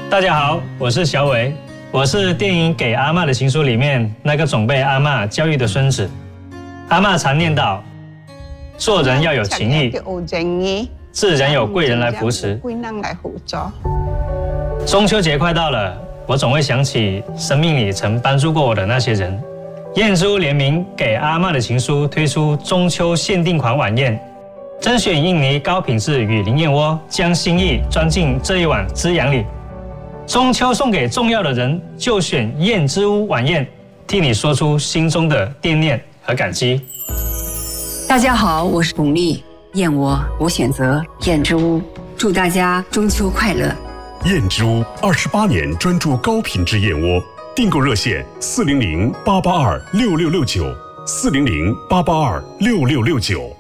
大家好，我是小伟，我是电影《给阿嬷的情书》里面那个总被阿嬷教育的孙子。阿嬷常念叨，做人要有情义，自然有贵人来扶持。中秋节快到了，我总会想起生命里曾帮助过我的那些人。燕珠联名《给阿嬷的情书》推出中秋限定款晚宴，甄选印尼高品质雨林燕窝，将心意装进这一碗滋养里。中秋送给重要的人，就选燕之屋晚宴，替你说出心中的惦念和感激。 大家好，我是巩俐，燕窝我选择燕之屋，祝大家中秋快乐。 燕之屋28年专注高品质燕窝，订购热线400-882-6669，400-882-6669。